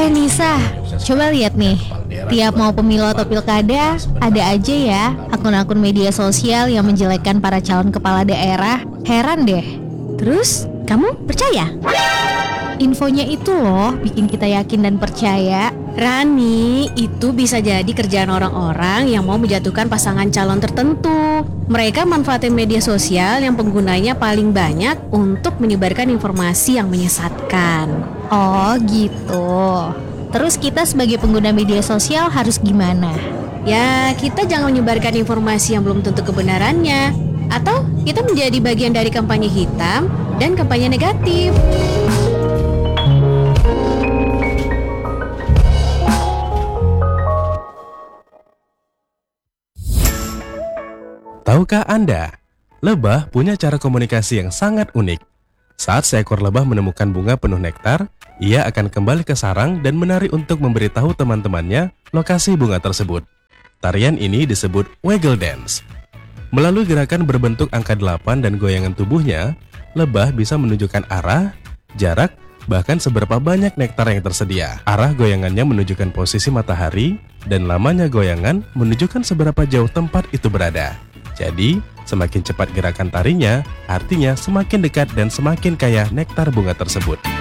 Nisa, coba lihat nih. Tiap mau pemilu atau pilkada, ada aja ya akun-akun media sosial yang menjelekkan para calon kepala daerah. Heran deh. Terus, kamu percaya? Infonya itu loh bikin kita yakin dan percaya. Rani, itu bisa jadi kerjaan orang-orang yang mau menjatuhkan pasangan calon tertentu. Mereka manfaatin media sosial yang penggunanya paling banyak untuk menyebarkan informasi yang menyesatkan. Oh gitu. Terus kita sebagai pengguna media sosial harus gimana? Ya, kita jangan menyebarkan informasi yang belum tentu kebenarannya. Atau kita menjadi bagian dari kampanye hitam dan kampanye negatif. Tahukah Anda, lebah punya cara komunikasi yang sangat unik. Saat seekor lebah menemukan bunga penuh nektar, ia akan kembali ke sarang dan menari untuk memberitahu teman-temannya lokasi bunga tersebut. Tarian ini disebut waggle dance. Melalui gerakan berbentuk angka 8 dan goyangan tubuhnya, lebah bisa menunjukkan arah, jarak, bahkan seberapa banyak nektar yang tersedia. Arah goyangannya menunjukkan posisi matahari, dan lamanya goyangan menunjukkan seberapa jauh tempat itu berada. Jadi, semakin cepat gerakan tarinya, artinya semakin dekat dan semakin kaya nektar bunga tersebut.